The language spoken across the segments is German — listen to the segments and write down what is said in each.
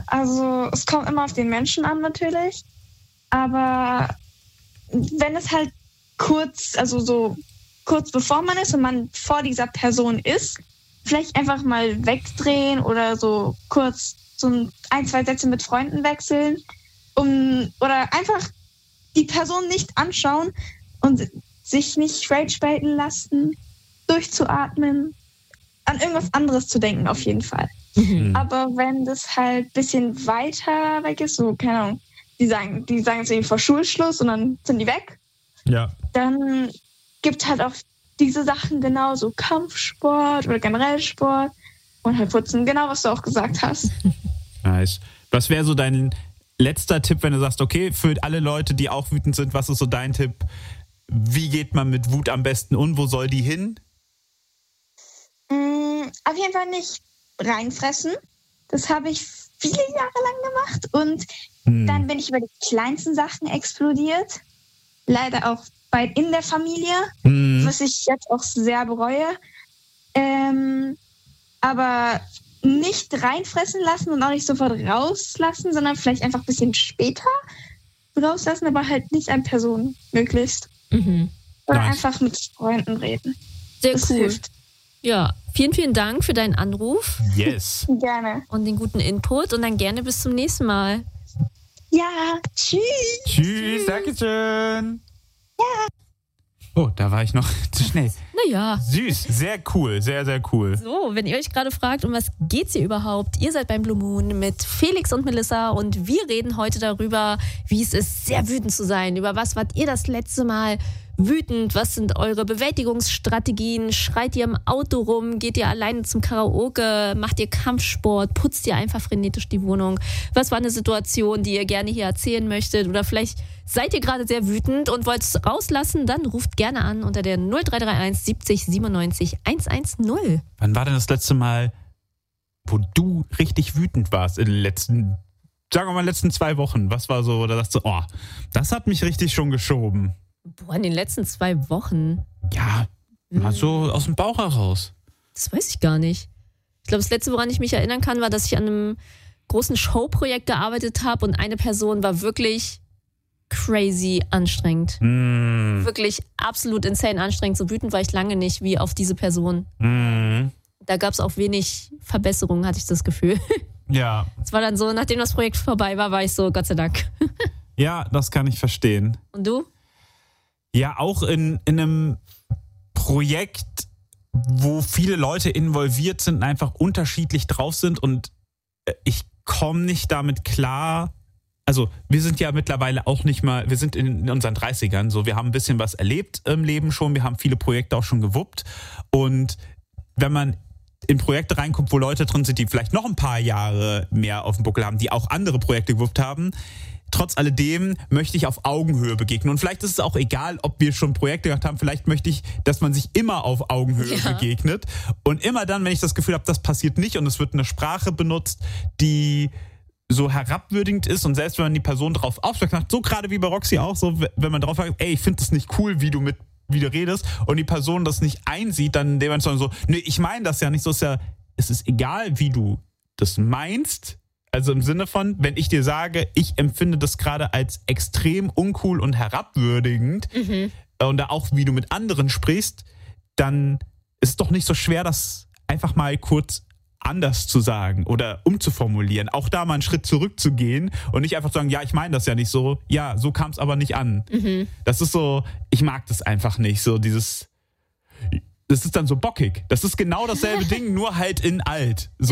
also es kommt immer auf den Menschen an natürlich, aber wenn es halt kurz bevor man ist und man vor dieser Person ist, vielleicht einfach mal wegdrehen oder so kurz so ein, zwei Sätze mit Freunden wechseln, oder einfach die Person nicht anschauen und sich nicht rage-baiten lassen, durchzuatmen, an irgendwas anderes zu denken auf jeden Fall. Mhm. Aber wenn das halt ein bisschen weiter weg ist, so, keine Ahnung, die sagen jetzt irgendwie vor Schulschluss und dann sind die weg, dann gibt halt auch diese Sachen genauso, Kampfsport oder generell Sport und halt putzen, genau was du auch gesagt hast. Nice. Was wäre so dein letzter Tipp, wenn du sagst, okay, für alle Leute, die auch wütend sind, was ist so dein Tipp? Wie geht man mit Wut am besten um? Wo soll die hin? Auf jeden Fall nicht reinfressen. Das habe ich viele Jahre lang gemacht und dann bin ich über die kleinsten Sachen explodiert. Leider auch in der Familie, was ich jetzt auch sehr bereue. Aber nicht reinfressen lassen und auch nicht sofort rauslassen, sondern vielleicht einfach ein bisschen später rauslassen, aber halt nicht an Personen möglichst. Mhm. Oder einfach mit Freunden reden. Sehr das cool. Hilft. Ja, vielen, vielen Dank für deinen Anruf. Yes. Gerne. Und den guten Input und dann gerne bis zum nächsten Mal. Ja, tschüss. Tschüss, Dankeschön. Ja. Oh, da war ich noch zu schnell. Naja. Süß, sehr cool, sehr, sehr cool. So, wenn ihr euch gerade fragt, um was geht's hier überhaupt? Ihr seid beim Blue Moon mit Felix und Melissa und wir reden heute darüber, wie es ist, sehr wütend zu sein. Über was wart ihr das letzte Mal wütend? Was sind eure Bewältigungsstrategien? Schreit ihr im Auto rum? Geht ihr alleine zum Karaoke? Macht ihr Kampfsport? Putzt ihr einfach frenetisch die Wohnung? Was war eine Situation, die ihr gerne hier erzählen möchtet? Oder vielleicht seid ihr gerade sehr wütend und wollt es rauslassen? Dann ruft gerne an unter der 0331 70 97 110. Wann war denn das letzte Mal, wo du richtig wütend warst in den letzten 2 Wochen? Was war so, da dachtest du, oh, das hat mich richtig schon geschoben? Boah, in den letzten 2 Wochen? Ja, mal so aus dem Bauch heraus. Das weiß ich gar nicht. Ich glaube, das Letzte, woran ich mich erinnern kann, war, dass ich an einem großen Showprojekt gearbeitet habe und eine Person war wirklich crazy anstrengend. Wirklich absolut insane anstrengend. So wütend war ich lange nicht wie auf diese Person. Da gab es auch wenig Verbesserungen, hatte ich das Gefühl. Ja. Es war dann so, nachdem das Projekt vorbei war ich so, Gott sei Dank. Ja, das kann ich verstehen. Und du? Ja, auch in einem Projekt, wo viele Leute involviert sind und einfach unterschiedlich drauf sind und ich komme nicht damit klar. Also wir sind ja mittlerweile auch nicht mal, wir sind in unseren 30ern, so wir haben ein bisschen was erlebt im Leben schon, wir haben viele Projekte auch schon gewuppt und wenn man in Projekte reinguckt, wo Leute drin sind, die vielleicht noch ein paar Jahre mehr auf dem Buckel haben, die auch andere Projekte gewuppt haben, trotz alledem möchte ich auf Augenhöhe begegnen. Und vielleicht ist es auch egal, ob wir schon Projekte gemacht haben. Vielleicht möchte ich, dass man sich immer auf Augenhöhe begegnet. Und immer dann, wenn ich das Gefühl habe, das passiert nicht und es wird eine Sprache benutzt, die so herabwürdigend ist und selbst wenn man die Person drauf aufmerksam macht, so gerade wie bei Roxy auch, so wenn man drauf sagt, ey, ich finde das nicht cool, wie du redest und die Person das nicht einsieht, dann dementsprechend so, nee, ich meine das ja nicht, so ist ja, es ist egal, wie du das meinst. Also im Sinne von, wenn ich dir sage, ich empfinde das gerade als extrem uncool und herabwürdigend und da auch, wie du mit anderen sprichst, dann ist es doch nicht so schwer, das einfach mal kurz anders zu sagen oder umzuformulieren. Auch da mal einen Schritt zurückzugehen und nicht einfach zu sagen, ja, ich meine das ja nicht so. Ja, so kam es aber nicht an. Das ist so, ich mag das einfach nicht. So dieses, das ist dann so bockig. Das ist genau dasselbe Ding, nur halt in alt. So,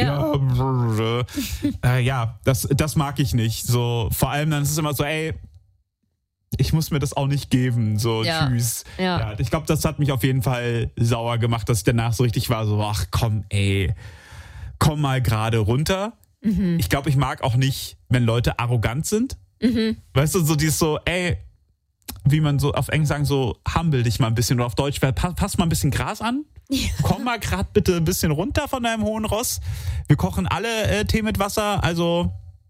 das mag ich nicht. So, vor allem dann ist es immer so, ey, ich muss mir das auch nicht geben. So, tschüss. Ja, ich glaube, das hat mich auf jeden Fall sauer gemacht, dass ich danach so richtig war, so, ach komm, ey, komm mal gerade runter. Ich glaube, ich mag auch nicht, wenn Leute arrogant sind. Weißt du, so dieses so, ey, wie man so auf Englisch sagen, so humble dich mal ein bisschen oder auf Deutsch, pass mal ein bisschen Gras an. Komm mal gerade bitte ein bisschen runter von deinem hohen Ross. Wir kochen alle Tee mit Wasser, also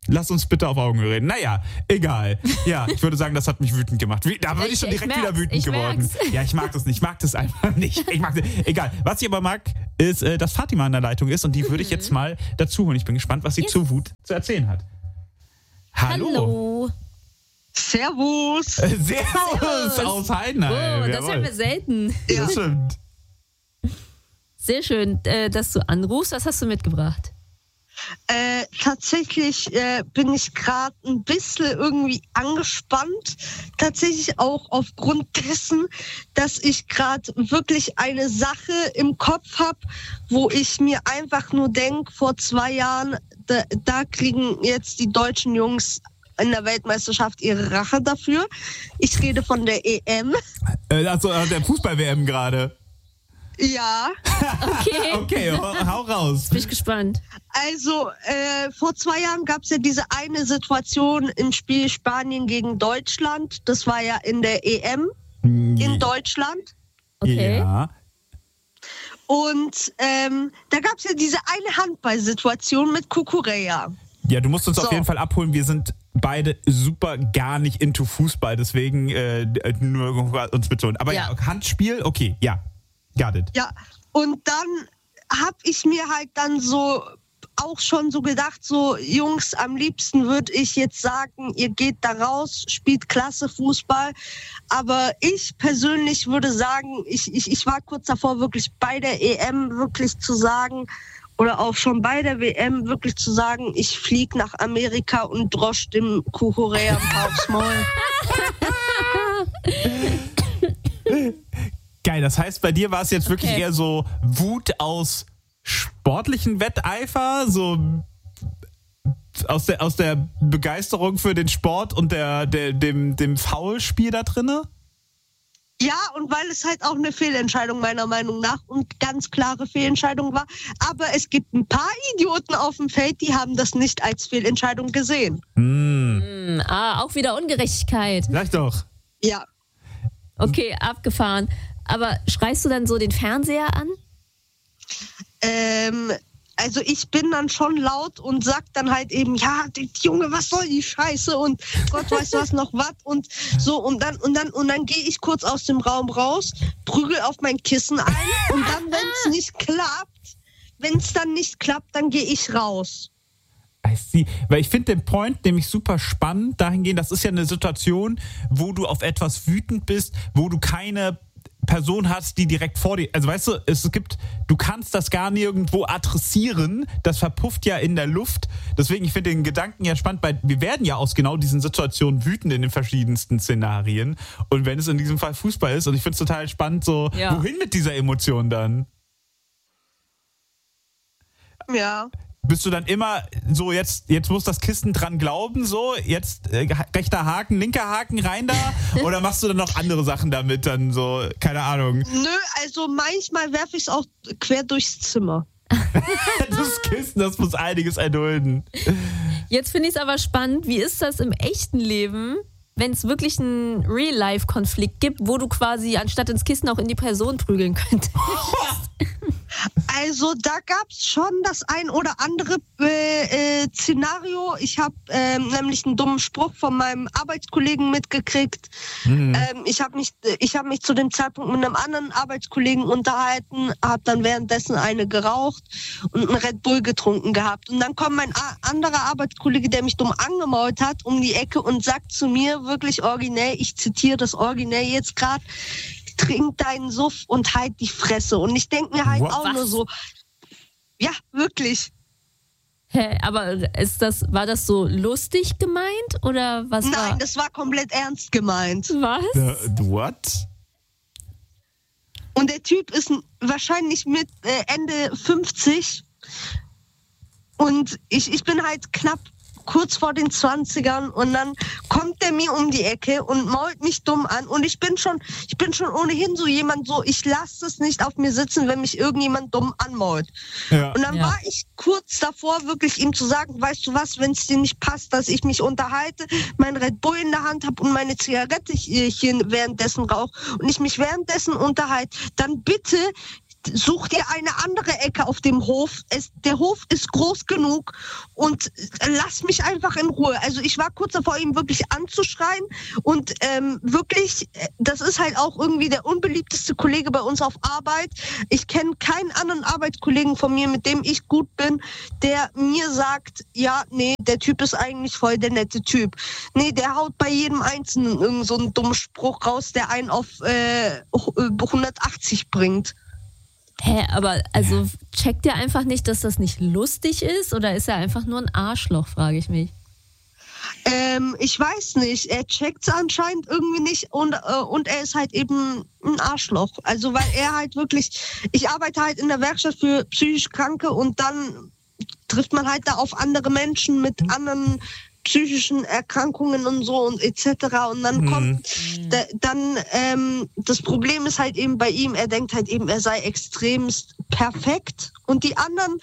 Lass uns bitte auf Augenhöhe reden. Naja, egal. Ja, ich würde sagen, das hat mich wütend gemacht. Da würde ich schon direkt wieder wütend geworden. Ja, ich mag das nicht. Ich mag das einfach nicht. Egal. Was ich aber mag, ist, dass Fatima in der Leitung ist und die würde ich jetzt mal dazu holen. Ich bin gespannt, was sie zu Wut zu erzählen hat. Hallo. Servus. Servus aus Heidenheim. Oh, das hören wir selten. Ja. Das stimmt. Sehr schön, dass du anrufst. Was hast du mitgebracht? Tatsächlich bin ich gerade ein bisschen irgendwie angespannt. Tatsächlich auch aufgrund dessen, dass ich gerade wirklich eine Sache im Kopf habe, wo ich mir einfach nur denke, vor 2 Jahren, da kriegen jetzt die deutschen Jungs in der Weltmeisterschaft ihre Rache dafür. Ich rede von der EM. Also der Fußball-WM gerade. Ja. Okay, hau raus. Bin ich gespannt. Also, vor 2 Jahren gab es ja diese eine Situation im Spiel Spanien gegen Deutschland. Das war ja in der EM in Deutschland. Okay. Ja. Und da gab es ja diese eine Handball-Situation mit Cucurella. Ja, du musst uns auf jeden Fall abholen. Wir sind beide super gar nicht into Fußball, deswegen nur uns betonen. Aber ja, Handspiel, okay, ja. Got it. Ja, und dann habe ich mir halt dann so auch schon so gedacht, so Jungs, am liebsten würde ich jetzt sagen, ihr geht da raus, spielt klasse Fußball. Aber ich persönlich würde sagen, ich war kurz davor, wirklich bei der EM wirklich zu sagen, oder auch schon bei der WM wirklich zu sagen, ich fliege nach Amerika und drosch dem Cucurella ein paar aufs Maul. Geil, das heißt, bei dir war es jetzt wirklich eher so Wut aus sportlichen Wetteifer, so aus der Begeisterung für den Sport und dem Foulspiel da drinne? Ja, und weil es halt auch eine Fehlentscheidung meiner Meinung nach und ganz klare Fehlentscheidung war. Aber es gibt ein paar Idioten auf dem Feld, die haben das nicht als Fehlentscheidung gesehen. Auch wieder Ungerechtigkeit. Sag doch. Ja. Okay, abgefahren. Aber schreist du dann so den Fernseher an? Also ich bin dann schon laut und sag dann halt eben, ja, Junge, was soll die Scheiße und Gott weiß was noch was und so und dann gehe ich kurz aus dem Raum raus, prügel auf mein Kissen ein und dann, wenn es dann nicht klappt, dann gehe ich raus. Weil ich finde den Point nämlich super spannend dahingehend, das ist ja eine Situation, wo du auf etwas wütend bist, wo du keine Person hast, die direkt vor dir, also weißt du, du kannst das gar nirgendwo adressieren, das verpufft ja in der Luft, deswegen, ich finde den Gedanken ja spannend, weil wir werden ja aus genau diesen Situationen wütend in den verschiedensten Szenarien und wenn es in diesem Fall Fußball ist und ich finde es total spannend, so, wohin mit dieser Emotion dann? Ja. Bist du dann immer so, jetzt muss das Kissen dran glauben, so, jetzt rechter Haken, linker Haken rein da? Oder machst du dann noch andere Sachen damit, dann so, keine Ahnung? Nö, also manchmal werfe ich es auch quer durchs Zimmer. Das Kissen, das muss einiges erdulden. Jetzt finde ich es aber spannend, wie ist das im echten Leben, wenn es wirklich einen Real-Life-Konflikt gibt, wo du quasi anstatt ins Kissen auch in die Person prügeln könntest? Also da gab es schon das ein oder andere Szenario. Ich habe nämlich einen dummen Spruch von meinem Arbeitskollegen mitgekriegt. Ich habe mich zu dem Zeitpunkt mit einem anderen Arbeitskollegen unterhalten, habe dann währenddessen eine geraucht und einen Red Bull getrunken gehabt. Und dann kommt mein anderer Arbeitskollege, der mich dumm angemault hat, um die Ecke und sagt zu mir wirklich originell, ich zitiere das originell jetzt gerade, trink deinen Suff und halt die Fresse. Und ich denke mir halt nur so, ja, wirklich. Hä, aber war das so lustig gemeint oder was? Nein, das war komplett ernst gemeint. Was? What? Und der Typ ist wahrscheinlich mit Ende 50 und ich bin halt knapp kurz vor den 20ern und dann kommt der mir um die Ecke und mault mich dumm an und ich bin schon ohnehin so jemand so, ich lasse es nicht auf mir sitzen, wenn mich irgendjemand dumm anmault. Ja. Und dann war ich kurz davor, wirklich ihm zu sagen, weißt du was, wenn es dir nicht passt, dass ich mich unterhalte, mein Red Bull in der Hand habe und meine Zigarette hier währenddessen rauche und ich mich währenddessen unterhalte, dann bitte such dir eine andere Ecke auf dem Hof. Der Hof ist groß genug und lass mich einfach in Ruhe. Also ich war kurz davor, ihn wirklich anzuschreien und wirklich, das ist halt auch irgendwie der unbeliebteste Kollege bei uns auf Arbeit. Ich kenne keinen anderen Arbeitskollegen von mir, mit dem ich gut bin, der mir sagt, ja, nee, der Typ ist eigentlich voll der nette Typ. Nee, der haut bei jedem Einzelnen irgend so einen dummen Spruch raus, der einen auf 180 bringt. Hä, aber also checkt ihr einfach nicht, dass das nicht lustig ist oder ist er einfach nur ein Arschloch, frage ich mich. Ich weiß nicht, er checkt es anscheinend irgendwie nicht und er ist halt eben ein Arschloch. Also weil er halt wirklich, ich arbeite halt in der Werkstatt für psychisch Kranke und dann trifft man halt da auf andere Menschen mit anderen psychischen Erkrankungen und so und etc. Und dann kommt das Problem ist halt eben bei ihm, er denkt halt eben, er sei extremst perfekt und die anderen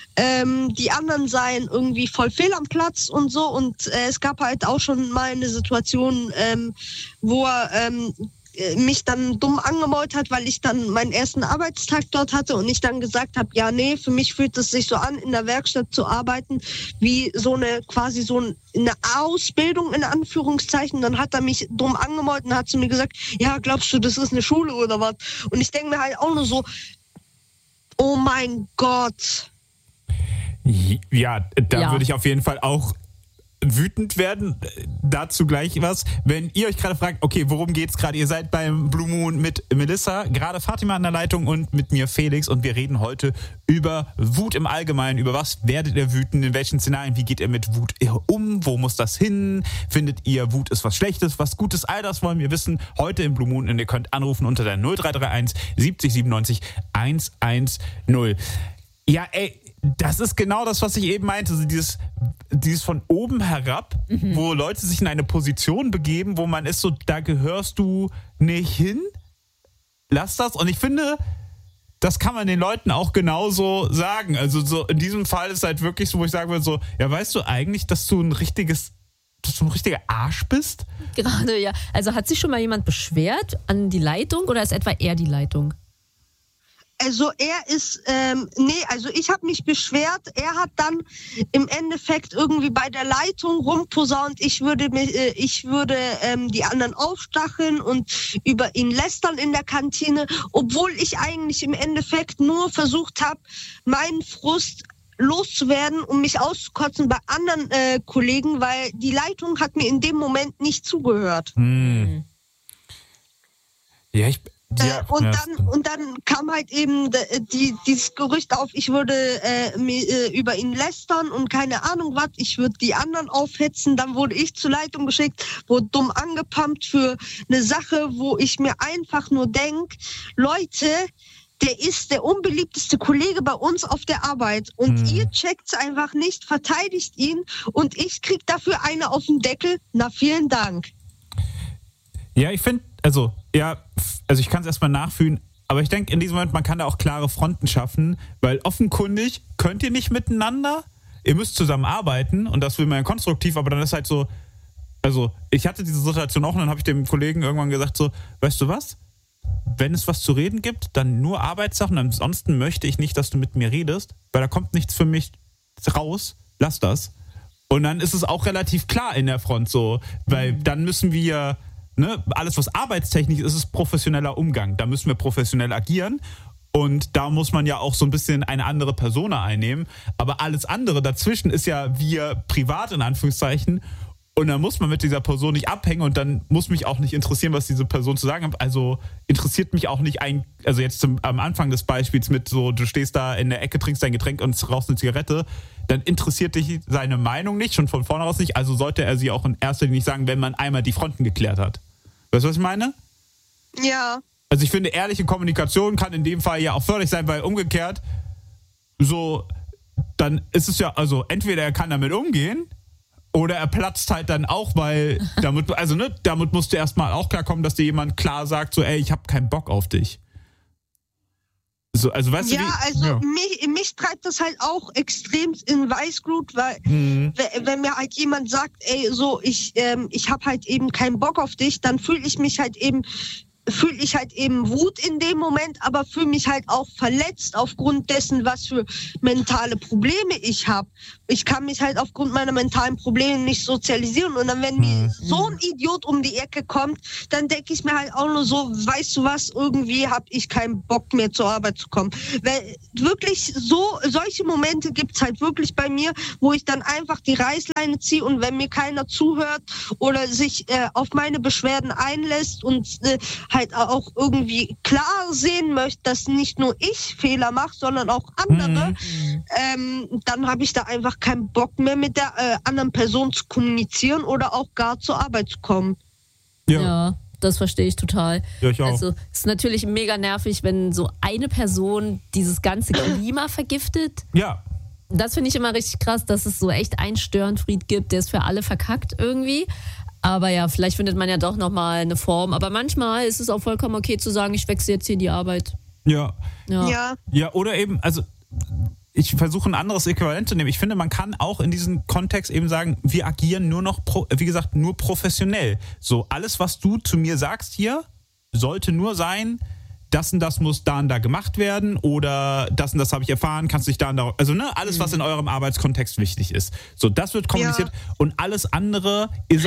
seien irgendwie voll fehl am Platz und so und es gab halt auch schon mal eine Situation, wo er mich dann dumm angemault hat, weil ich dann meinen ersten Arbeitstag dort hatte und ich dann gesagt habe, ja, nee, für mich fühlt es sich so an, in der Werkstatt zu arbeiten, wie so eine Ausbildung in Anführungszeichen. Dann hat er mich dumm angemault und hat zu mir gesagt, ja, glaubst du, das ist eine Schule oder was? Und ich denke mir halt auch nur so, oh mein Gott. Ja, da würde ich auf jeden Fall auch wütend werden. Dazu gleich was. Wenn ihr euch gerade fragt, okay, worum geht's gerade? Ihr seid beim Blue Moon mit Melissa, gerade Fatima an der Leitung und mit mir Felix und wir reden heute über Wut im Allgemeinen. Über was werdet ihr wütend? In welchen Szenarien? Wie geht ihr mit Wut um? Wo muss das hin? Findet ihr, Wut ist was Schlechtes, was Gutes? All das wollen wir wissen heute im Blue Moon und ihr könnt anrufen unter der 0331 70 97 110. Ja, ey, das ist genau das, was ich eben meinte. Also dieses von oben herab, wo Leute sich in eine Position begeben, wo man ist so, da gehörst du nicht hin. Lass das. Und ich finde, das kann man den Leuten auch genauso sagen. Also so in diesem Fall ist halt wirklich so, wo ich sagen würde, so, ja, weißt du eigentlich, dass du ein richtiger Arsch bist? Gerade, ja. Also hat sich schon mal jemand beschwert an die Leitung oder ist etwa er die Leitung? Also er ist, also ich habe mich beschwert, er hat dann im Endeffekt irgendwie bei der Leitung rumposaunt, ich würde die anderen aufstacheln und über ihn lästern in der Kantine, obwohl ich eigentlich im Endeffekt nur versucht habe, meinen Frust loszuwerden, um mich auszukotzen bei anderen Kollegen, weil die Leitung hat mir in dem Moment nicht zugehört. Ja, und dann kam halt eben dieses Gerücht auf, ich würde über ihn lästern und keine Ahnung was, ich würde die anderen aufhetzen. Dann wurde ich zur Leitung geschickt, wurde dumm angepumpt für eine Sache, wo ich mir einfach nur denke, Leute, der ist der unbeliebteste Kollege bei uns auf der Arbeit und ihr checkt's einfach nicht, verteidigt ihn und ich krieg dafür eine auf den Deckel. Na, vielen Dank. Ja, ich finde, also ich kann es erstmal nachfühlen, aber ich denke in diesem Moment, man kann da auch klare Fronten schaffen, weil offenkundig könnt ihr nicht miteinander, ihr müsst zusammen arbeiten und das will man ja konstruktiv, aber dann ist halt so, also ich hatte diese Situation auch und dann habe ich dem Kollegen irgendwann gesagt so, weißt du was, wenn es was zu reden gibt, dann nur Arbeitssachen, ansonsten möchte ich nicht, dass du mit mir redest, weil da kommt nichts für mich raus, lass das. Und dann ist es auch relativ klar in der Front so, weil dann müssen wir alles, was arbeitstechnisch ist, ist professioneller Umgang. Da müssen wir professionell agieren und da muss man ja auch so ein bisschen eine andere Persona einnehmen. Aber alles andere dazwischen ist ja wir privat in Anführungszeichen und dann muss man mit dieser Person nicht abhängen und dann muss mich auch nicht interessieren, was diese Person zu sagen hat. Also interessiert mich auch nicht also jetzt am Anfang des Beispiels mit so, du stehst da in der Ecke, trinkst dein Getränk und rauchst eine Zigarette, dann interessiert dich seine Meinung nicht, schon von vornherein nicht, also sollte er sie auch in erster Linie nicht sagen, wenn man einmal die Fronten geklärt hat. Weißt du, was ich meine? Ja. Also ich finde, ehrliche Kommunikation kann in dem Fall ja auch förderlich sein, weil umgekehrt so, dann ist es ja, also entweder er kann damit umgehen oder er platzt halt dann auch, weil damit musst du erstmal auch klarkommen, dass dir jemand klar sagt, so, ey, ich habe keinen Bock auf dich. So, also weißt du, mich treibt das halt auch extrem in Weißglut, weil wenn mir halt jemand sagt, ey, so ich habe halt eben keinen Bock auf dich, dann fühle ich mich halt eben fühle ich halt eben Wut in dem Moment, aber fühle mich halt auch verletzt aufgrund dessen, was für mentale Probleme ich habe. Ich kann mich halt aufgrund meiner mentalen Probleme nicht sozialisieren. Und dann, wenn mir so ein Idiot um die Ecke kommt, dann denke ich mir halt auch nur so, weißt du was, irgendwie habe ich keinen Bock mehr zur Arbeit zu kommen. Weil wirklich solche Momente gibt es halt wirklich bei mir, wo ich dann einfach die Reißleine ziehe und wenn mir keiner zuhört oder sich auf meine Beschwerden einlässt und halt auch irgendwie klar sehen möchte, dass nicht nur ich Fehler mache, sondern auch andere, dann habe ich da einfach keinen Bock mehr mit der anderen Person zu kommunizieren oder auch gar zur Arbeit zu kommen. Ja, das verstehe ich total. Ja, ich auch. Also es ist natürlich mega nervig, wenn so eine Person dieses ganze Klima vergiftet. Ja. Das finde ich immer richtig krass, dass es so echt einen Störenfried gibt, der ist für alle verkackt irgendwie. Aber ja, vielleicht findet man ja doch nochmal eine Form. Aber manchmal ist es auch vollkommen okay zu sagen, ich wechsle jetzt hier die Arbeit. Ja. Ja, Oder eben, also ich versuche ein anderes Äquivalent zu nehmen. Ich finde, man kann auch in diesem Kontext eben sagen, wir agieren nur noch, wie gesagt, nur professionell. So, alles, was du zu mir sagst hier, sollte nur sein, das und das muss da und da gemacht werden oder das und das habe ich erfahren, kannst du dich da und da... Also alles, was in eurem Arbeitskontext wichtig ist. So, das wird kommuniziert und alles andere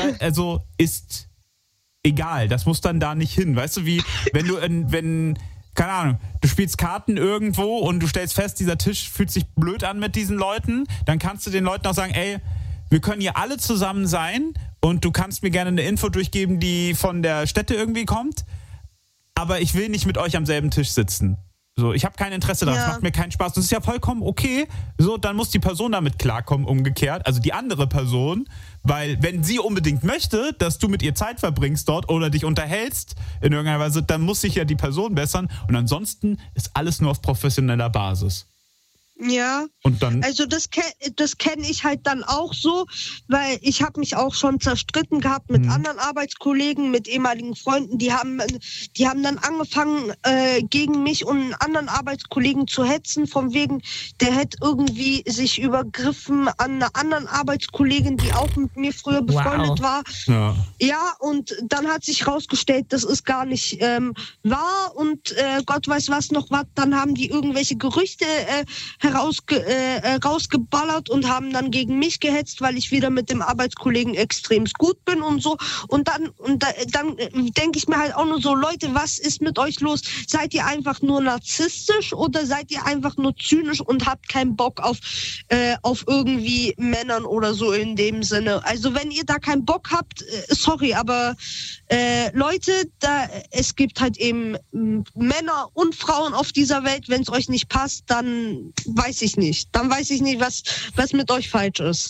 ist egal. Das muss dann da nicht hin. Weißt du, wie wenn keine Ahnung, du spielst Karten irgendwo und du stellst fest, dieser Tisch fühlt sich blöd an mit diesen Leuten, dann kannst du den Leuten auch sagen, ey, wir können hier alle zusammen sein und du kannst mir gerne eine Info durchgeben, die von der Stätte irgendwie kommt. Aber ich will nicht mit euch am selben Tisch sitzen. So, ich habe kein Interesse daran, es macht mir keinen Spaß. Das ist ja vollkommen okay. So, dann muss die Person damit klarkommen, umgekehrt. Also die andere Person, weil wenn sie unbedingt möchte, dass du mit ihr Zeit verbringst dort oder dich unterhältst in irgendeiner Weise, dann muss sich ja die Person bessern. Und ansonsten ist alles nur auf professioneller Basis. Ja, und dann, also das kenne ich halt dann auch so, weil ich habe mich auch schon zerstritten gehabt mit anderen Arbeitskollegen, mit ehemaligen Freunden, die haben dann angefangen gegen mich und einen anderen Arbeitskollegen zu hetzen, von wegen, der hätte irgendwie sich übergriffen an einer anderen Arbeitskollegin, die auch mit mir früher befreundet war. Ja, und dann hat sich rausgestellt, das ist gar nicht wahr und Gott weiß was noch was, dann haben die irgendwelche Gerüchte rausgeballert und haben dann gegen mich gehetzt, weil ich wieder mit dem Arbeitskollegen extremst gut bin und so. Und dann denke ich mir halt auch nur so, Leute, was ist mit euch los? Seid ihr einfach nur narzisstisch oder seid ihr einfach nur zynisch und habt keinen Bock auf irgendwie Männern oder so in dem Sinne? Also wenn ihr da keinen Bock habt, sorry, aber Leute, es gibt halt eben Männer und Frauen auf dieser Welt, wenn es euch nicht passt, dann weiß ich nicht. Dann weiß ich nicht, was mit euch falsch ist.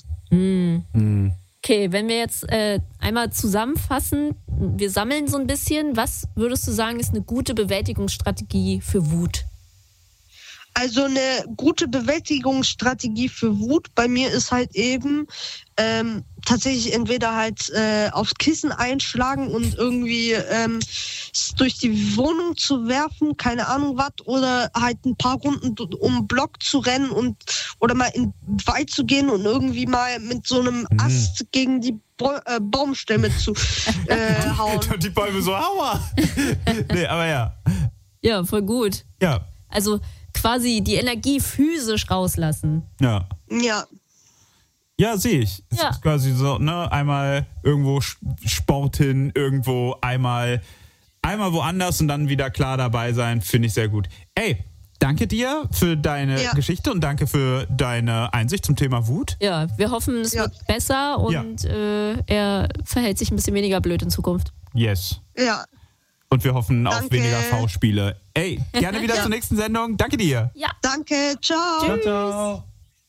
Okay, wenn wir jetzt einmal zusammenfassen, wir sammeln so ein bisschen, was würdest du sagen, ist eine gute Bewältigungsstrategie für Wut? Also eine gute Bewältigungsstrategie für Wut bei mir ist halt eben tatsächlich entweder halt aufs Kissen einschlagen und irgendwie es durch die Wohnung zu werfen, keine Ahnung was, oder halt ein paar Runden um den Block zu rennen oder mal in den Wald zu gehen und irgendwie mal mit so einem Ast gegen die Baumstämme zu hauen. Und die Bäume so, aua! Nee, aber ja. Ja, voll gut. Ja. Also quasi die Energie physisch rauslassen. Ja. Ja. Ja, sehe ich. Es ist quasi so, ne, einmal irgendwo Sport hin, irgendwo einmal woanders und dann wieder klar dabei sein, finde ich sehr gut. Ey, danke dir für deine Geschichte und danke für deine Einsicht zum Thema Wut. Ja, wir hoffen, es wird besser und er verhält sich ein bisschen weniger blöd in Zukunft. Yes. Ja. Und wir hoffen auf weniger V-Spiele. Ey, gerne wieder zur nächsten Sendung. Danke dir. Ja. Danke, ciao. Ciao, ciao.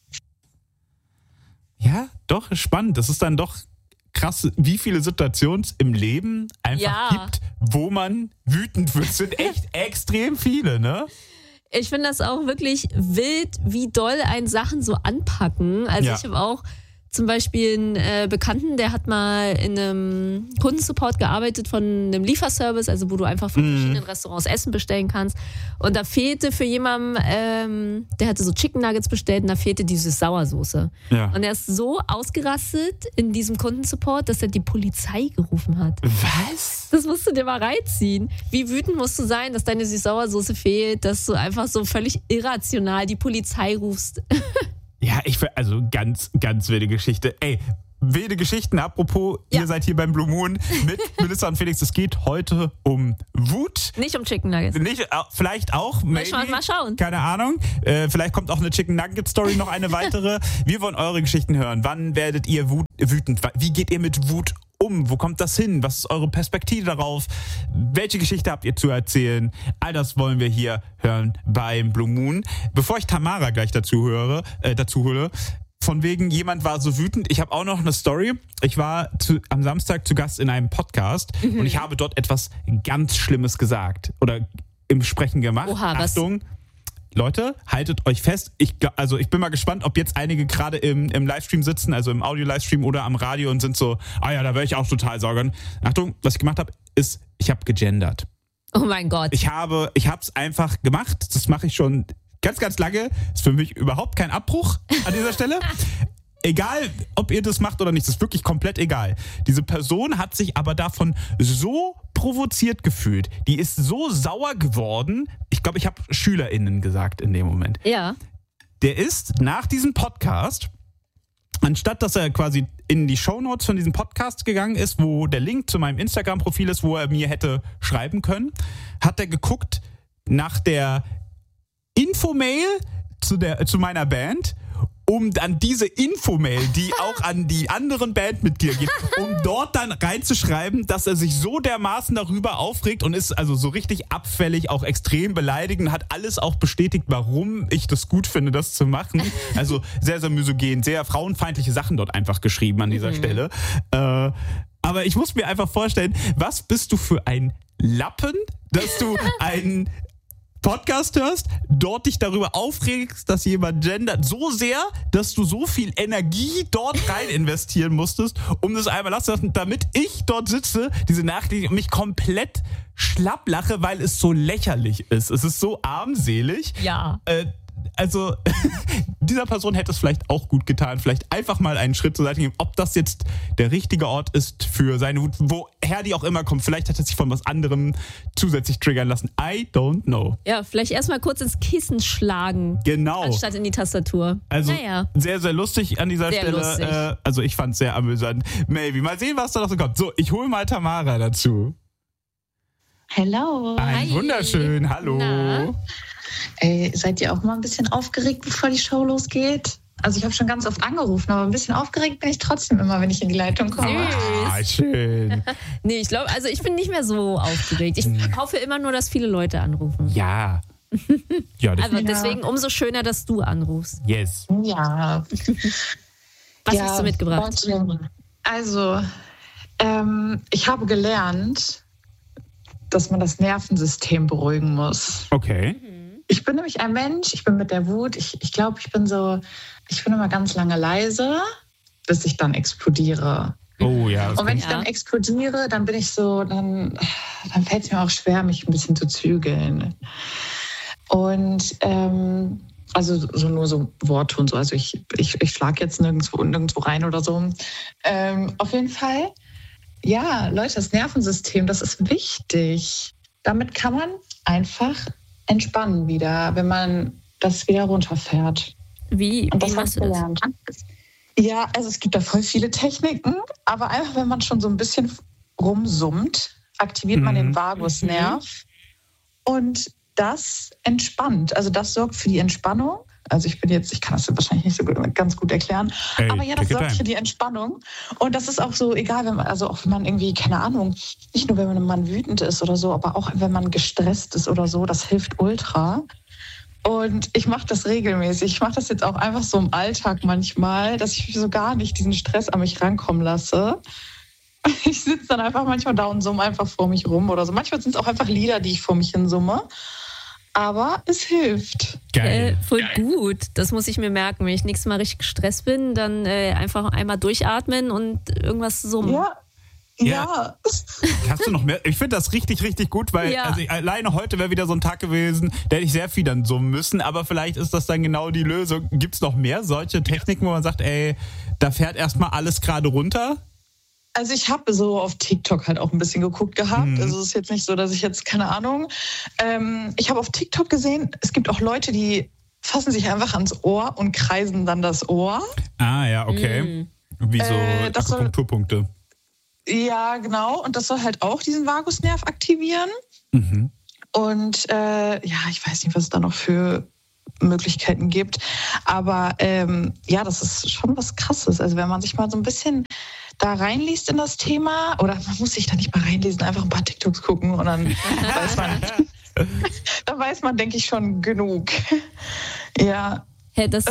Ja, doch, spannend. Das ist dann doch krass, wie viele Situationen es im Leben einfach gibt, wo man wütend wird. Es sind echt extrem viele, ne? Ich finde das auch wirklich wild, wie doll einen Sachen so anpacken. Also ich habe auch zum Beispiel einen Bekannten, der hat mal in einem Kundensupport gearbeitet von einem Lieferservice, also wo du einfach von verschiedenen Restaurants Essen bestellen kannst. Und da fehlte für jemanden, der hatte so Chicken Nuggets bestellt und da fehlte diese Sauersoße. Ja. Und er ist so ausgerastet in diesem Kundensupport, dass er die Polizei gerufen hat. Was? Das musst du dir mal reinziehen. Wie wütend musst du sein, dass deine Süß-Sauersoße fehlt, dass du einfach so völlig irrational die Polizei rufst. Ja, also ganz, ganz wilde Geschichte. Ey, wilde Geschichten, apropos, ihr seid hier beim Blue Moon mit Melissa und Felix. Es geht heute um Wut. Nicht um Chicken Nuggets. Nicht, vielleicht auch. Mal schauen. Keine Ahnung. Vielleicht kommt auch eine Chicken Nugget Story, noch eine weitere. Wir wollen eure Geschichten hören. Wann werdet ihr wütend? Wie geht ihr mit Wut um? Wo kommt das hin? Was ist eure Perspektive darauf? Welche Geschichte habt ihr zu erzählen? All das wollen wir hier hören beim Blue Moon. Bevor ich Tamara gleich dazu hole, von wegen, jemand war so wütend. Ich habe auch noch eine Story. Ich war am Samstag zu Gast in einem Podcast und ich habe dort etwas ganz Schlimmes gesagt oder im Sprechen gemacht. Oha, Achtung, Leute, haltet euch fest. Ich bin mal gespannt, ob jetzt einige gerade im Livestream sitzen, also im Audio-Livestream oder am Radio und sind so, da wäre ich auch total saugen. Achtung, was ich gemacht habe, ist, ich habe gegendert. Oh mein Gott. Ich habe es einfach gemacht. Das mache ich schon ganz, ganz lange. Ist für mich überhaupt kein Abbruch an dieser Stelle. Egal, ob ihr das macht oder nicht, das ist wirklich komplett egal. Diese Person hat sich aber davon so provoziert gefühlt. Die ist so sauer geworden. Ich glaube, ich habe SchülerInnen gesagt in dem Moment. Ja. Der ist nach diesem Podcast, anstatt dass er quasi in die Shownotes von diesem Podcast gegangen ist, wo der Link zu meinem Instagram-Profil ist, wo er mir hätte schreiben können, hat er geguckt nach der Infomail zu meiner Band, um dann diese Infomail, die auch an die anderen Bandmitglieder geht, um dort dann reinzuschreiben, dass er sich so dermaßen darüber aufregt und ist also so richtig abfällig, auch extrem beleidigend, hat alles auch bestätigt, warum ich das gut finde, das zu machen. Also sehr, sehr misogen, sehr frauenfeindliche Sachen dort einfach geschrieben an dieser Stelle. Aber ich muss mir einfach vorstellen, was bist du für ein Lappen, dass du einen Podcast hörst, dort dich darüber aufregst, dass jemand gendert, so sehr, dass du so viel Energie dort rein investieren musstest, um das einmal lassen zu lassen, damit ich dort sitze, diese Nachricht und mich komplett schlapp lache, weil es so lächerlich ist. Es ist so armselig. Ja. Also, dieser Person hätte es vielleicht auch gut getan, vielleicht einfach mal einen Schritt zur Seite geben, ob das jetzt der richtige Ort ist für seine Wut, woher die auch immer kommt. Vielleicht hat er sich von was anderem zusätzlich triggern lassen. I don't know. Ja, vielleicht erstmal kurz ins Kissen schlagen. Genau. Anstatt in die Tastatur. Also, sehr, sehr lustig an dieser sehr Stelle. Lustig. Also, ich fand es sehr amüsant. Maybe. Mal sehen, was da noch so kommt. So, ich hole mal Tamara dazu. Hello. Ein wunderschön. Hallo. Na? Ey, seid ihr auch mal ein bisschen aufgeregt, bevor die Show losgeht? Also ich habe schon ganz oft angerufen, aber ein bisschen aufgeregt bin ich trotzdem immer, wenn ich in die Leitung komme. Schön. Nee, ich glaube, also ich bin nicht mehr so aufgeregt. Ich hoffe immer nur, dass viele Leute anrufen. Ja. Ja, Also deswegen umso schöner, dass du anrufst. Yes. Ja. Was hast du mitgebracht? Also, ich habe gelernt, dass man das Nervensystem beruhigen muss. Okay. Ich bin nämlich ein Mensch, ich bin mit der Wut, ich glaube, ich bin immer ganz lange leise, bis ich dann explodiere. Oh ja. Und wenn ich dann explodiere, dann bin ich so, dann fällt es mir auch schwer, mich ein bisschen zu zügeln. Und also so nur so Worte und so, also ich schlage jetzt nirgendwo rein oder so. Auf jeden Fall, ja, Leute, das Nervensystem, das ist wichtig. Damit kann man einfach entspannen wieder, wenn man das wieder runterfährt. Wie machst du das? Ja, also es gibt da voll viele Techniken, aber einfach, wenn man schon so ein bisschen rumsummt, aktiviert man den Vagusnerv und das entspannt. Also das sorgt für die Entspannung. Also ich kann das wahrscheinlich nicht so ganz gut erklären, aber ja, das sorgt für die Entspannung. Und das ist auch so, egal, wenn man irgendwie, keine Ahnung, nicht nur wenn man wütend ist oder so, aber auch wenn man gestresst ist oder so, das hilft ultra. Und ich mache das regelmäßig. Ich mache das jetzt auch einfach so im Alltag manchmal, dass ich so gar nicht diesen Stress an mich rankommen lasse. Ich sitze dann einfach manchmal da und summe einfach vor mich rum oder so. Manchmal sind es auch einfach Lieder, die ich vor mich hin summe. aber es hilft. Geil. Voll gut. Das muss ich mir merken. Wenn ich nächstes Mal richtig gestresst bin, dann einfach einmal durchatmen und irgendwas summen. Ja. Hast du noch mehr? Ich finde das richtig, richtig gut, weil alleine heute wäre wieder so ein Tag gewesen, da hätte ich sehr viel dann summen müssen, aber vielleicht ist das dann genau die Lösung. Gibt es noch mehr solche Techniken, wo man sagt, ey, da fährt erstmal alles gerade runter? Also ich habe so auf TikTok halt auch ein bisschen geguckt gehabt. Also es ist jetzt nicht so, dass ich jetzt, keine Ahnung. Ich habe auf TikTok gesehen, es gibt auch Leute, die fassen sich einfach ans Ohr und kreisen dann das Ohr. Ah ja, okay. Wie so Akupunkturpunkte. Ja, genau. Und das soll halt auch diesen Vagusnerv aktivieren. Und ich weiß nicht, was es da noch für Möglichkeiten gibt. Aber das ist schon was Krasses. Also wenn man sich mal so ein bisschen da reinliest in das Thema, oder man muss sich da nicht mal reinlesen, einfach ein paar TikToks gucken und dann weiß man, denke ich, schon genug. Ja. Hey, das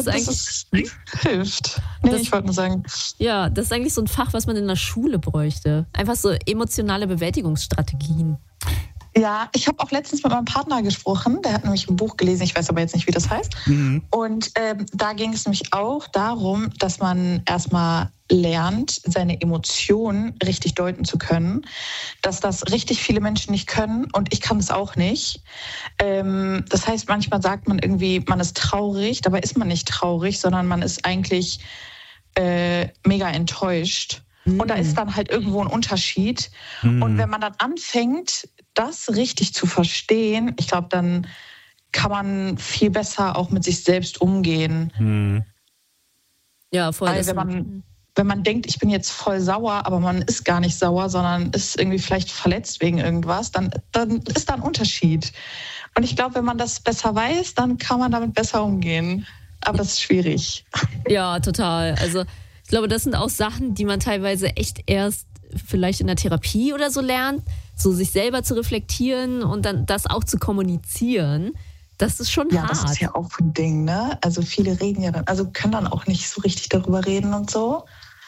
hilft. Ich wollte nur sagen. Ja, das ist eigentlich so ein Fach, was man in der Schule bräuchte. Einfach so emotionale Bewältigungsstrategien. Ja, ich habe auch letztens mit meinem Partner gesprochen. Der hat nämlich ein Buch gelesen, ich weiß aber jetzt nicht, wie das heißt. Und da ging es nämlich auch darum, dass man erstmal lernt, seine Emotionen richtig deuten zu können. Dass das richtig viele Menschen nicht können und ich kann es auch nicht. Das heißt, manchmal sagt man irgendwie, man ist traurig, dabei ist man nicht traurig, sondern man ist eigentlich mega enttäuscht. Und da ist dann halt irgendwo ein Unterschied. Und wenn man dann anfängt, das richtig zu verstehen, ich glaube, dann kann man viel besser auch mit sich selbst umgehen. Ja, voll. Weil wenn man denkt, ich bin jetzt voll sauer, aber man ist gar nicht sauer, sondern ist irgendwie vielleicht verletzt wegen irgendwas, dann ist da ein Unterschied. Und ich glaube, wenn man das besser weiß, dann kann man damit besser umgehen. Aber das ist schwierig. Ja, total. Also ich glaube, das sind auch Sachen, die man teilweise echt erst vielleicht in der Therapie oder so lernt, so sich selber zu reflektieren und dann das auch zu kommunizieren. Das ist schon hart. Ja, das ist ja auch ein Ding, ne? Also viele reden ja dann, also können dann auch nicht so richtig darüber reden und so.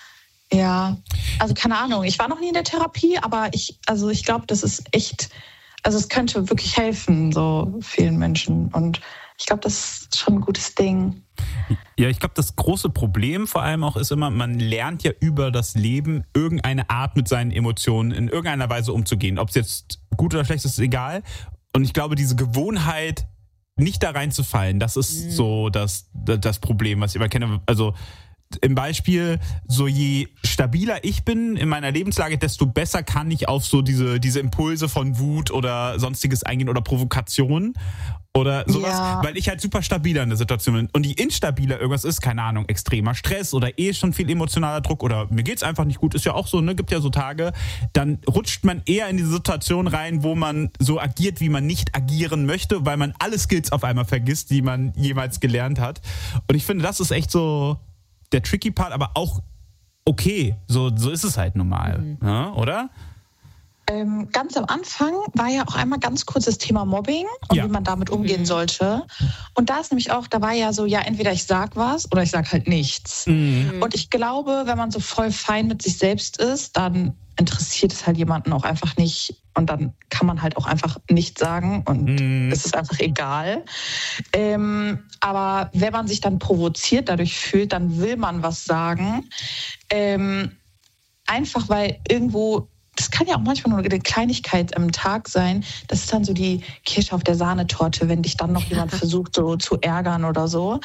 Ja, also keine Ahnung. Ich war noch nie in der Therapie, aber ich glaube, das ist echt, also es könnte wirklich helfen, so vielen Menschen. Und ich glaube, das ist schon ein gutes Ding. Ja, ich glaube, das große Problem vor allem auch ist immer, man lernt ja über das Leben irgendeine Art mit seinen Emotionen in irgendeiner Weise umzugehen. Ob es jetzt gut oder schlecht ist, ist egal. Und ich glaube, diese Gewohnheit, nicht da reinzufallen, das ist so das Problem, was ich immer kenne. Also im Beispiel, so je stabiler ich bin in meiner Lebenslage, desto besser kann ich auf so diese Impulse von Wut oder sonstiges eingehen oder Provokation oder sowas, weil ich halt super stabiler in der Situation bin. Und je instabiler irgendwas ist, keine Ahnung, extremer Stress oder schon viel emotionaler Druck oder mir geht's einfach nicht gut, ist ja auch so, ne, gibt ja so Tage, dann rutscht man eher in diese Situation rein, wo man so agiert, wie man nicht agieren möchte, weil man alle Skills auf einmal vergisst, die man jemals gelernt hat. Und ich finde, das ist echt so der tricky Part, aber auch okay. So ist es halt normal, ja, oder? Ganz am Anfang war ja auch einmal ganz kurz das Thema Mobbing und wie man damit umgehen sollte. Und da ist nämlich auch, da war ja so, ja, entweder ich sag was oder ich sag halt nichts. Und ich glaube, wenn man so voll fein mit sich selbst ist, dann interessiert es halt jemanden auch einfach nicht. Und dann kann man halt auch einfach nichts sagen und es ist einfach egal. Aber wenn man sich dann provoziert dadurch fühlt, dann will man was sagen. Einfach weil irgendwo, das kann ja auch manchmal nur eine Kleinigkeit am Tag sein. Das ist dann so die Kirsche auf der Sahnetorte, wenn dich dann noch jemand versucht so zu ärgern oder so.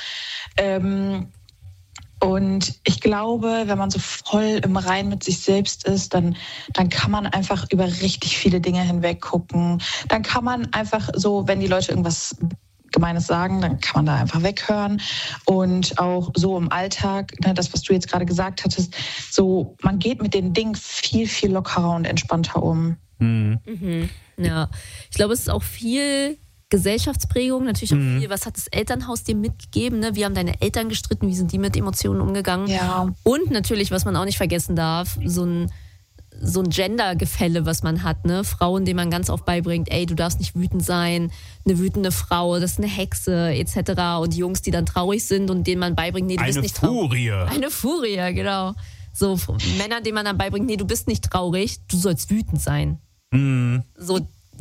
Und ich glaube, wenn man so voll im Reinen mit sich selbst ist, dann kann man einfach über richtig viele Dinge hinweg gucken. Dann kann man einfach so, wenn die Leute irgendwas Gemeines sagen, dann kann man da einfach weghören. Und auch so im Alltag, ne, das, was du jetzt gerade gesagt hattest, so man geht mit den Dingen viel, viel lockerer und entspannter um. Ja, ich glaube, es ist auch viel Gesellschaftsprägung, natürlich auch viel, was hat das Elternhaus dir mitgegeben, ne? Wie haben deine Eltern gestritten, wie sind die mit Emotionen umgegangen? Ja. Und natürlich, was man auch nicht vergessen darf, so ein Gender-Gefälle, was man hat, ne? Frauen, denen man ganz oft beibringt, ey, du darfst nicht wütend sein, eine wütende Frau, das ist eine Hexe, etc. Und Jungs, die dann traurig sind und denen man beibringt, nee, du bist nicht traurig. Eine Furie, genau. So Männer, denen man dann beibringt, nee, du bist nicht traurig, du sollst wütend sein. So,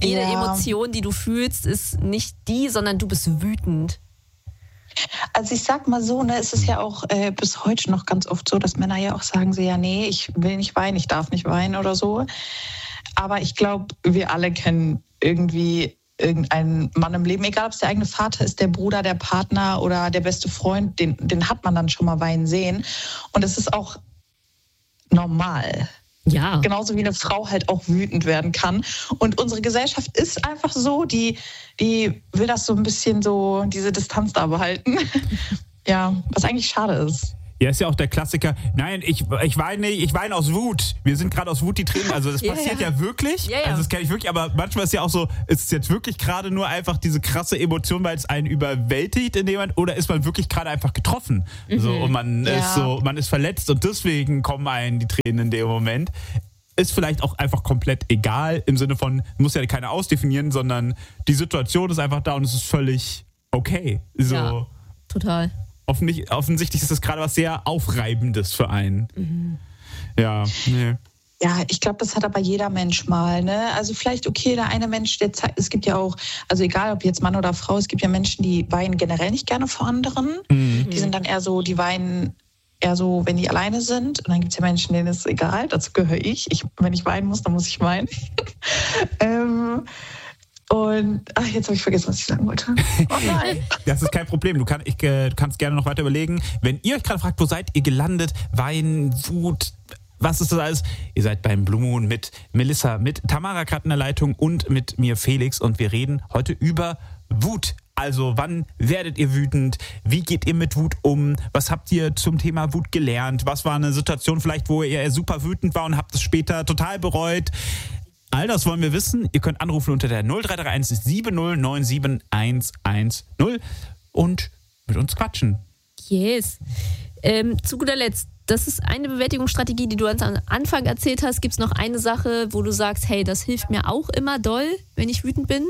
jede Emotion, die du fühlst, ist nicht die, sondern du bist wütend. Also ich sag mal so, ne, es ist ja auch bis heute noch ganz oft so, dass Männer ja auch sagen, sie ja, nee, ich will nicht weinen, ich darf nicht weinen oder so. Aber ich glaube, wir alle kennen irgendwie irgendeinen Mann im Leben, egal ob es der eigene Vater ist, der Bruder, der Partner oder der beste Freund, den hat man dann schon mal weinen sehen. Und es ist auch normal. Ja. Genauso wie eine Frau halt auch wütend werden kann. Und unsere Gesellschaft ist einfach so, die will das so ein bisschen so, diese Distanz da behalten. Ja, was eigentlich schade ist. Ja, ist ja auch der Klassiker. Nein, ich weine nicht, ich weine aus Wut. Wir sind gerade aus Wut die Tränen. Also das passiert ja wirklich. Ja. Also das kenne ich wirklich. Aber manchmal ist ja auch so, ist es jetzt wirklich gerade nur einfach diese krasse Emotion, weil es einen überwältigt in dem Moment, oder ist man wirklich gerade einfach getroffen? So, und man ist verletzt und deswegen kommen einen die Tränen in dem Moment. Ist vielleicht auch einfach komplett egal, im Sinne von, muss ja keiner ausdefinieren, sondern die Situation ist einfach da und es ist völlig okay. So. Ja, total. Offensichtlich ist das gerade was sehr Aufreibendes für einen. Mhm. Ja, nee. Ja, ich glaube, das hat aber jeder Mensch mal, ne? Also vielleicht, okay, der eine Mensch, der zeigt, es gibt ja auch, also egal ob jetzt Mann oder Frau, es gibt ja Menschen, die weinen generell nicht gerne vor anderen. Mhm. Die sind dann eher so, die weinen eher so, wenn die alleine sind. Und dann gibt es ja Menschen, denen ist es egal, dazu gehöre ich. Wenn ich weinen muss, dann muss ich weinen. Und jetzt habe ich vergessen, was ich sagen wollte. Oh nein. Das ist kein Problem. Du kannst gerne noch weiter überlegen. Wenn ihr euch gerade fragt, wo seid ihr gelandet? Wein, Wut, was ist das alles? Ihr seid beim Blue Moon mit Melissa, mit Tamara gerade in der Leitung und mit mir Felix. Und wir reden heute über Wut. Also wann werdet ihr wütend? Wie geht ihr mit Wut um? Was habt ihr zum Thema Wut gelernt? Was war eine Situation vielleicht, wo ihr super wütend war und habt es später total bereut? All das wollen wir wissen. Ihr könnt anrufen unter der 0331 7097 110 und mit uns quatschen. Yes. Zu guter Letzt, das ist eine Bewältigungsstrategie, die du am Anfang erzählt hast. Gibt es noch eine Sache, wo du sagst, hey, das hilft mir auch immer doll, wenn ich wütend bin?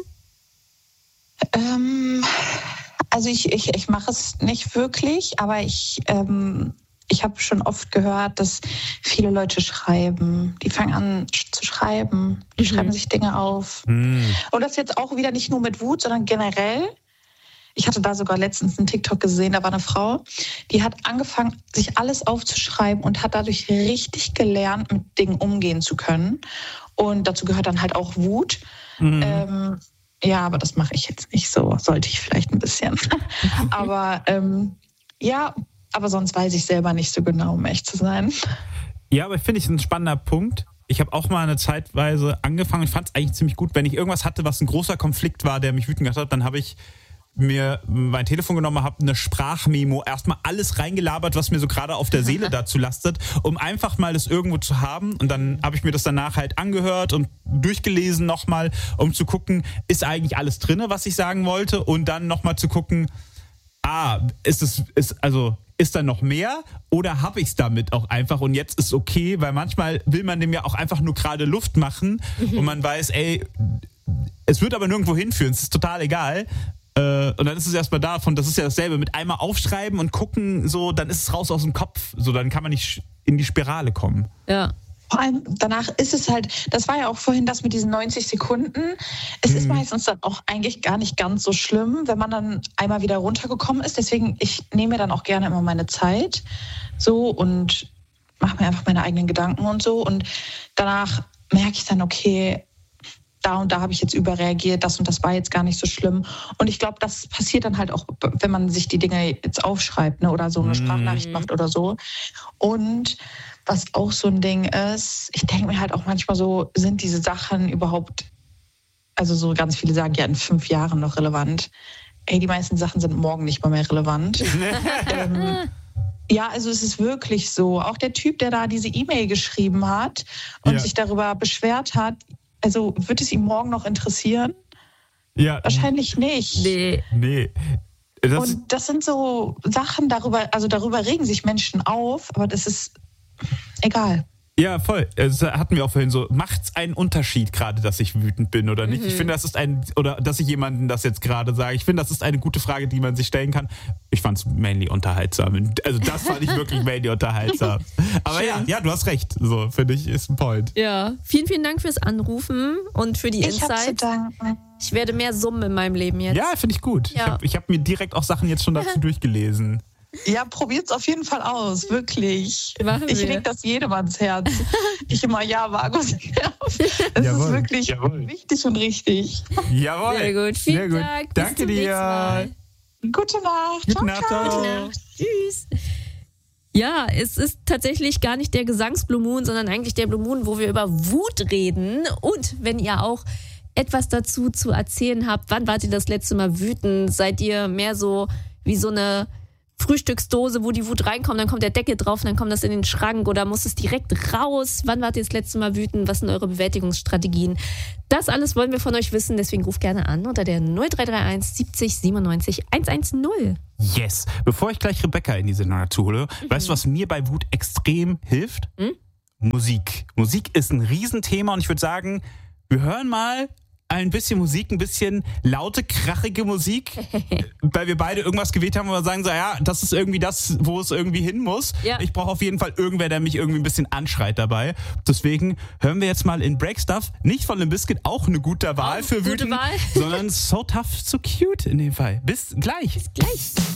Also ich mache es nicht wirklich, aber ich habe schon oft gehört, dass viele Leute schreiben. Die fangen an zu schreiben. Die schreiben sich Dinge auf. Und das jetzt auch wieder nicht nur mit Wut, sondern generell. Ich hatte da sogar letztens einen TikTok gesehen, da war eine Frau, die hat angefangen, sich alles aufzuschreiben und hat dadurch richtig gelernt, mit Dingen umgehen zu können. Und dazu gehört dann halt auch Wut. Ja, aber das mache ich jetzt nicht so. Sollte ich vielleicht ein bisschen. Aber aber sonst weiß ich selber nicht so genau, um echt zu sein. Ja, aber finde ich ein spannender Punkt. Ich habe auch mal eine Zeitweise angefangen. Ich fand es eigentlich ziemlich gut. Wenn ich irgendwas hatte, was ein großer Konflikt war, der mich wütend gemacht hat, dann habe ich mir mein Telefon genommen, habe eine Sprachmemo, erstmal alles reingelabert, was mir so gerade auf der Seele dazu lastet, um einfach mal das irgendwo zu haben. Und dann habe ich mir das danach halt angehört und durchgelesen nochmal, um zu gucken, ist eigentlich alles drin, was ich sagen wollte? Und dann nochmal zu gucken, ist da noch mehr oder habe ich es damit auch einfach und jetzt ist okay, weil manchmal will man dem ja auch einfach nur gerade Luft machen und man weiß, es wird aber nirgendwo hinführen, es ist total egal. Und dann ist es erstmal davon, das ist ja dasselbe, mit einmal aufschreiben und gucken, so, dann ist es raus aus dem Kopf, so, dann kann man nicht in die Spirale kommen. Ja. Vor allem danach ist es halt, das war ja auch vorhin das mit diesen 90 Sekunden. Es ist meistens dann auch eigentlich gar nicht ganz so schlimm, wenn man dann einmal wieder runtergekommen ist. Deswegen, ich nehme mir dann auch gerne immer meine Zeit so und mache mir einfach meine eigenen Gedanken und so. Und danach merke ich dann, okay, da und da habe ich jetzt überreagiert, das und das war jetzt gar nicht so schlimm. Und ich glaube, das passiert dann halt auch, wenn man sich die Dinge jetzt aufschreibt, ne, oder so eine Sprachnachricht macht oder so. Und was auch so ein Ding ist, ich denke mir halt auch manchmal so, sind diese Sachen überhaupt, also so ganz viele sagen ja in 5 Jahren noch relevant. Die meisten Sachen sind morgen nicht mal mehr relevant. Ja, also es ist wirklich so. Auch der Typ, der da diese E-Mail geschrieben hat und sich darüber beschwert hat, also wird es ihm morgen noch interessieren? Ja. Wahrscheinlich nicht. Nee. Und das sind so Sachen, darüber regen sich Menschen auf, aber das ist egal. Ja, voll. Das hatten wir auch vorhin so. Macht's einen Unterschied gerade, dass ich wütend bin oder nicht? Ich finde, oder dass ich jemandem das jetzt gerade sage. Ich finde, das ist eine gute Frage, die man sich stellen kann. Ich fand's mainly unterhaltsam. Also das fand ich wirklich mainly unterhaltsam. Aber ja, du hast recht. So, finde ich, ist ein Point. Ja, vielen, vielen Dank fürs Anrufen und für die Ich habe zu Insights. danken. Ich werde mehr summen in meinem Leben jetzt. Ja, finde ich gut. Ja. Ich hab mir direkt auch Sachen jetzt schon dazu durchgelesen. Ja, probiert's auf jeden Fall aus, wirklich. Machen Ich wir. leg das jedem ans Herz. Ich immer, Vagus. Das Jawohl. ist wirklich wichtig und richtig. Jawohl. Sehr gut. Vielen Sehr gut. Dank. Bis Danke zum dir. nächsten Mal. Gute Nacht. Gute Nacht. ciao. Ciao. Gute Nacht. Tschüss. Ja, es ist tatsächlich gar nicht der Gesangs-Blue Moon, sondern eigentlich der Blue Moon, wo wir über Wut reden. Und wenn ihr auch etwas dazu zu erzählen habt, wann wart ihr das letzte Mal wütend? Seid ihr mehr so wie so eine Frühstücksdose, wo die Wut reinkommt, dann kommt der Deckel drauf, dann kommt das in den Schrank oder muss es direkt raus? Wann wart ihr das letzte Mal wütend? Was sind eure Bewältigungsstrategien? Das alles wollen wir von euch wissen, deswegen ruft gerne an unter der 0331 70 97 110. Yes. Bevor ich gleich Rebecca in die Sendung dazu hole, weißt du, was mir bei Wut extrem hilft? Musik. Musik ist ein Riesenthema und ich würde sagen, wir hören mal ein bisschen Musik, ein bisschen laute, krachige Musik, weil wir beide irgendwas gewählt haben, wo wir sagen so, ja, das ist irgendwie das, wo es irgendwie hin muss. Ja. Ich brauche auf jeden Fall irgendwer, der mich irgendwie ein bisschen anschreit dabei. Deswegen hören wir jetzt mal in Break Stuff, nicht von Limp Bizkit, auch eine gute Wahl für gute Wütend, Wahl. sondern So Tough, So Cute in dem Fall. Bis gleich. Gleich.